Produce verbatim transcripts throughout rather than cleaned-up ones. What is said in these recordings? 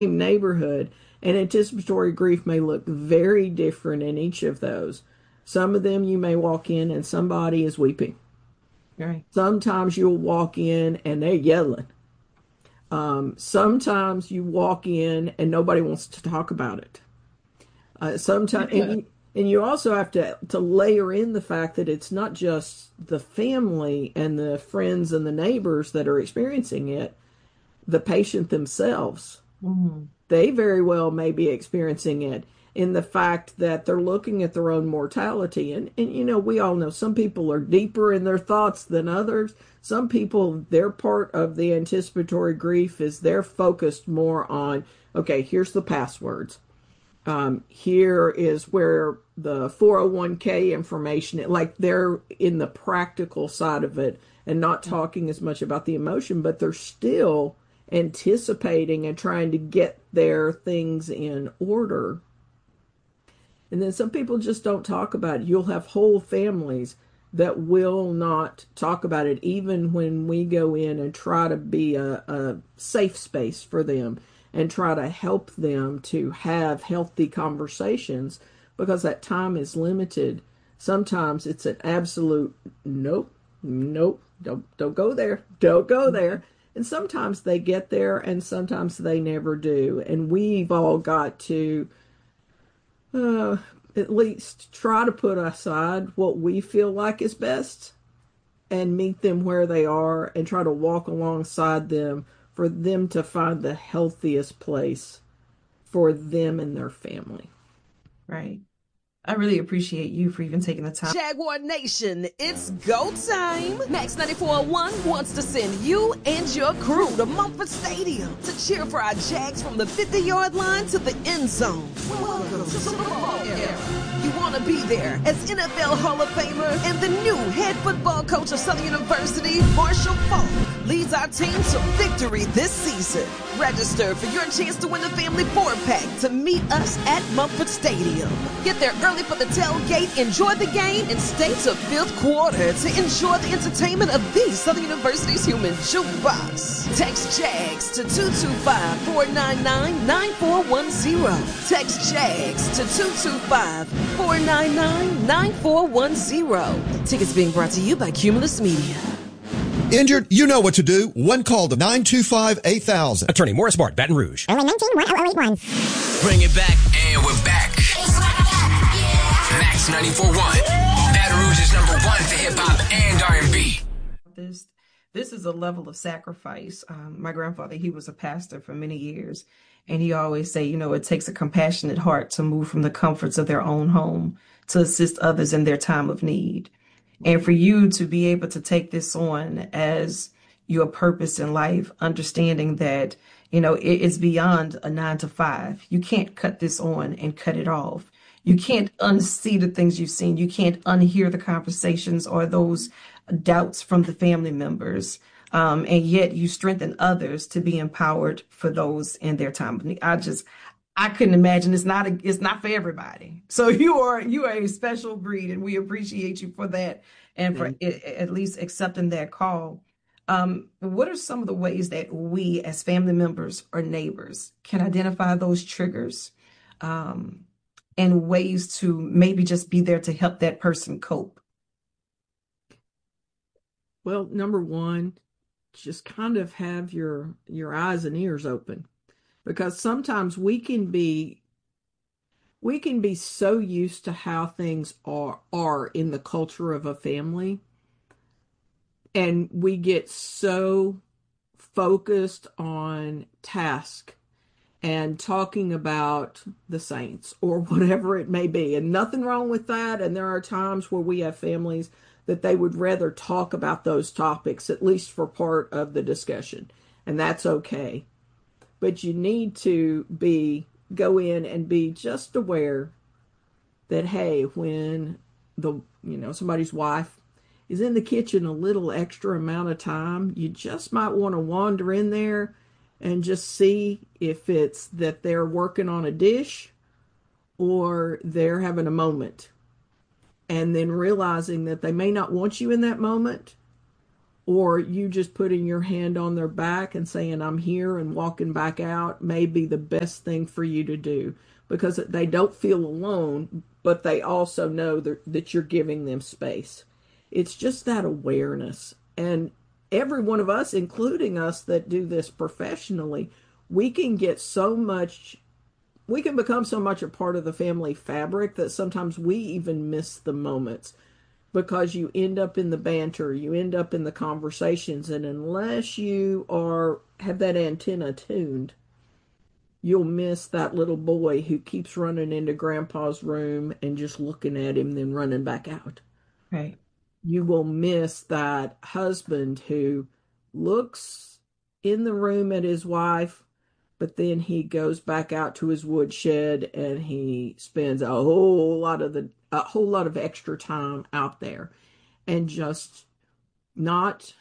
neighborhood, and anticipatory grief may look very different in each of those. Some of them you may walk in and somebody is weeping. Right. Sometimes you'll walk in and they're yelling. Um, sometimes you walk in and nobody wants to talk about it. Uh, sometimes, and you, and you also have to to layer in the fact that it's not just the family and the friends and the neighbors that are experiencing it. The patient themselves, Mm-hmm. they very well may be experiencing it in the fact that they're looking at their own mortality. And, and, you know, we all know some people are deeper in their thoughts than others. Some people, their part of the anticipatory grief is they're focused more on, okay, here's the passwords. Um, here is where the four oh one k information, like they're in the practical side of it and not talking as much about the emotion, but they're still anticipating and trying to get their things in order. And then some people just don't talk about it. You'll have whole families that will not talk about it, even when we go in and try to be a, a safe space for them and try to help them to have healthy conversations, because that time is limited. Sometimes it's an absolute nope, nope, don't don't go there, don't go there. And sometimes they get there and sometimes they never do. And we've all got to uh, at least try to put aside what we feel like is best and meet them where they are and try to walk alongside them for them to find the healthiest place for them and their family. Right. I really appreciate you for even taking the time. Jaguar Nation, it's go time. Max ninety-four point one wants to send you and your crew to Mumford Stadium to cheer for our Jags from the fifty-yard line to the end zone. Welcome to the ball era. You want to be there as N F L Hall of Famer and the new head football coach of Southern University, Marshall Faulk, leads our team to victory this season. Register for your chance to win a family four-pack to meet us at Mumford Stadium. Get there early for the tailgate, enjoy the game, and stay to fifth quarter to enjoy the entertainment of the Southern University's human jukebox. Text JAGS to two two five, four nine nine, nine four one zero. Text JAGS to two two five, four nine nine, nine four one zero. Tickets being brought to you by Cumulus Media. Injured? You know what to do. One call to nine two five, eight thousand. Attorney Morris Bart, Baton Rouge. oh one nine one oh eight one. Bring it back, and we're back. Max ninety-four point one. Baton Rouge is number one for hip-hop and R and B. This, this is a level of sacrifice. Um, my grandfather, he was a pastor for many years, and he always say, you know, it takes a compassionate heart to move from the comforts of their own home to assist others in their time of need. And for you to be able to take this on as your purpose in life, understanding that, you know, it is beyond a nine to five. You can't cut this on and cut it off. You can't unsee the things you've seen. You can't unhear the conversations or those doubts from the family members. Um, and yet you strengthen others to be empowered for those in their time of need. I just, I couldn't imagine. It's not a, it's not for everybody. So you are you are a special breed, and we appreciate you for that and for it, at least accepting that call. Um, what are some of the ways that we, as family members or neighbors, can identify those triggers um, and ways to maybe just be there to help that person cope? Well, number one, just kind of have your your eyes and ears open. Because sometimes we can be we can be so used to how things are are in the culture of a family, and we get so focused on task and talking about the saints or whatever it may be. And nothing wrong with that. And there are times where we have families that they would rather talk about those topics, at least for part of the discussion. And that's okay. But you need to be go in and be just aware that, hey, when the you know somebody's wife is in the kitchen a little extra amount of time, you just might want to wander in there and just see if it's that they're working on a dish or they're having a moment. And then realizing that they may not want you in that moment, or you just putting your hand on their back and saying, I'm here, and walking back out may be the best thing for you to do, because they don't feel alone, but they also know that, that you're giving them space. It's just that awareness. And every one of us, including us that do this professionally, we can get so much, we can become so much a part of the family fabric that sometimes we even miss the moments, because you end up in the banter, you end up in the conversations, and unless you are have that antenna tuned, you'll miss that little boy who keeps running into grandpa's room and just looking at him, then running back out. Right. You will miss that husband who looks in the room at his wife, but then he goes back out to his woodshed and he spends a whole lot of the a whole lot of extra time out there, and just not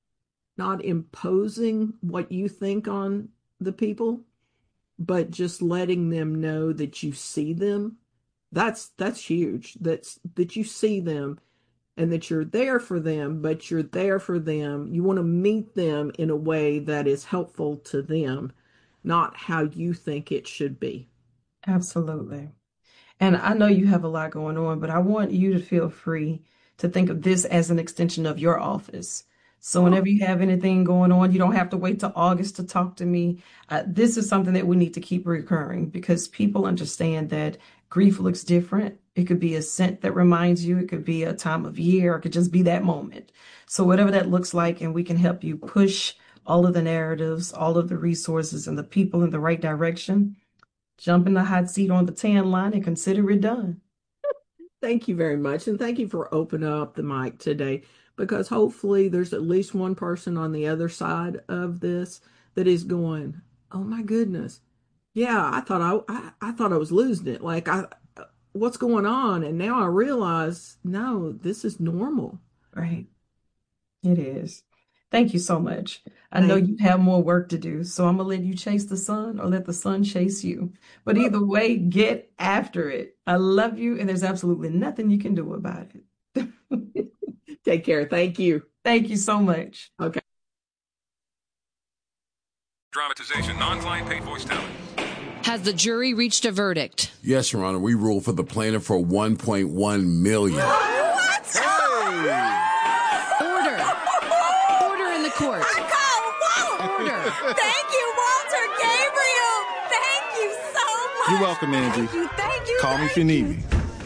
not imposing what you think on the people, but just letting them know that you see them. That's that's huge. That's that you see them and that you're there for them, but you're there for them. You want to meet them in a way that is helpful to them, not how you think it should be. Absolutely. And I know you have a lot going on, but I want you to feel free to think of this as an extension of your office. So whenever you have anything going on, you don't have to wait till August to talk to me. Uh, this is something that we need to keep recurring, because people understand that grief looks different. It could be a scent that reminds you. It could be a time of year. It could just be that moment. So whatever that looks like, and we can help you push all of the narratives, all of the resources, and the people in the right direction. Jump in the hot seat on the tan line and consider it done. Thank you very much. And thank you for opening up the mic today, because hopefully there's at least one person on the other side of this that is going, oh my goodness. Yeah, I thought I, I, I thought I was losing it. Like, I, what's going on? And now I realize, no, this is normal. Right. It is. Thank you so much. I Thank know you. you have more work to do, so I'm going to let you chase the sun or let the sun chase you. But either way, get after it. I love you, and there's absolutely nothing you can do about it. Take care. Thank you. Thank you so much. Okay. Dramatization, non-client paid voice talent. Has the jury reached a verdict? Yes, Your Honor. We ruled for the plaintiff for one point one million dollars. What? Hey! Order. Order in the court. Order. Thank you, Walter Gabriel. Thank you so much. You're welcome, Angie. Thank you. Thank you. Call me if you need me.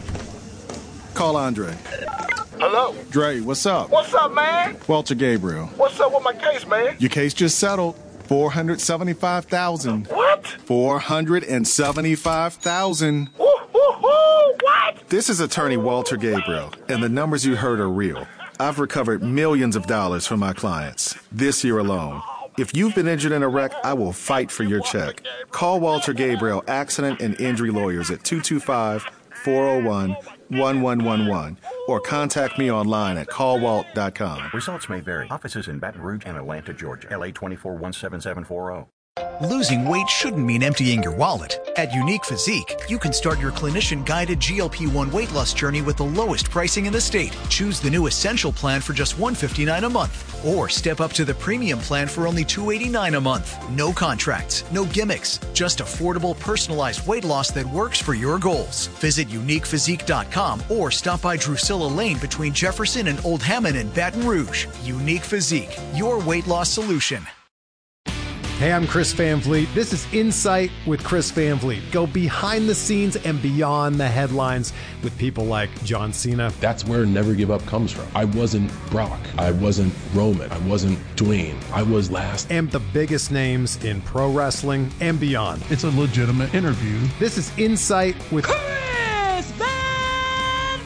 Call Andre. Hello? Dre, what's up? What's up, man? Walter Gabriel. What's up with my case, man? Your case just settled. four hundred seventy-five thousand dollars. What? four hundred seventy-five thousand dollars. Woo, woo, woo, what? This is attorney Walter Gabriel, and the numbers you heard are real. I've recovered millions of dollars from my clients this year alone. If you've been injured in a wreck, I will fight for your check. Call Walter Gabriel Accident and Injury Lawyers at two two five, four oh one, one one one one or contact me online at call walt dot com. Results may vary. Offices in Baton Rouge and Atlanta, Georgia. L A twenty-four one seven seven four zero. Losing weight shouldn't mean emptying your wallet. At Unique Physique, you can start your clinician-guided G L P one weight loss journey with the lowest pricing in the state. Choose the new Essential plan for just one hundred fifty-nine dollars a month, or step up to the Premium plan for only two hundred eighty-nine dollars a month. No contracts, no gimmicks, just affordable, personalized weight loss that works for your goals. Visit unique physique dot com or stop by Drusilla Lane between Jefferson and Old Hammond in Baton Rouge. Unique Physique, your weight loss solution. Hey, I'm Chris Van Vliet. This is Insight with Chris Van Vliet. Go behind the scenes and beyond the headlines with people like John Cena. That's where Never Give Up comes from. I wasn't Brock. I wasn't Roman. I wasn't Dwayne. I was last. And the biggest names in pro wrestling and beyond. It's a legitimate interview. This is Insight with Chris Van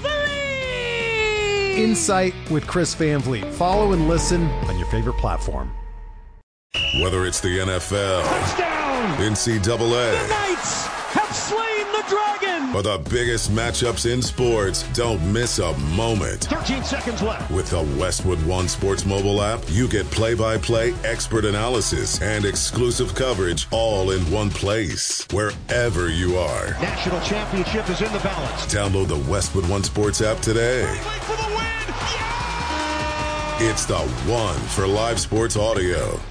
Vliet. Insight with Chris Van Vliet. Follow and listen on your favorite platform. Whether it's the N F L, touchdown, N C double A, the Knights have slain the dragon, or the biggest matchups in sports, don't miss a moment. thirteen seconds left. With the Westwood One Sports mobile app, you get play-by-play, expert analysis, and exclusive coverage all in one place, wherever you are. National championship is in the balance. Download the Westwood One Sports app today. For the win. Yeah! It's the one for live sports audio.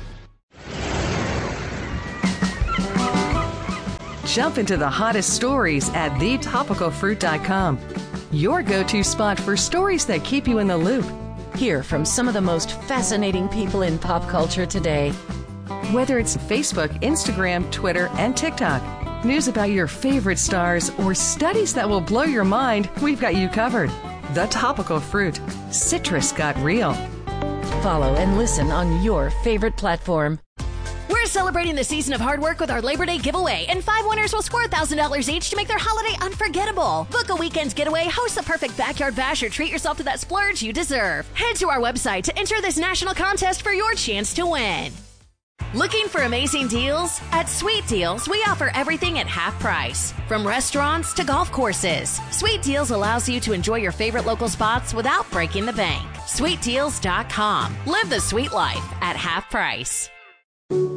Jump into the hottest stories at the topical fruit dot com. Your go-to spot for stories that keep you in the loop. Hear from some of the most fascinating people in pop culture today. Whether it's Facebook, Instagram, Twitter, and TikTok, news about your favorite stars, or studies that will blow your mind, we've got you covered. The Topical Fruit. Citrus got real. Follow and listen on your favorite platform. We're celebrating the season of hard work with our Labor Day giveaway, and five winners will score one thousand dollars each to make their holiday unforgettable. Book a weekend's getaway, host the perfect backyard bash, or treat yourself to that splurge you deserve. Head to our website to enter this national contest for your chance to win. Looking for amazing deals? At Sweet Deals, we offer everything at half price. From restaurants to golf courses, Sweet Deals allows you to enjoy your favorite local spots without breaking the bank. sweet deals dot com. Live the sweet life at half price.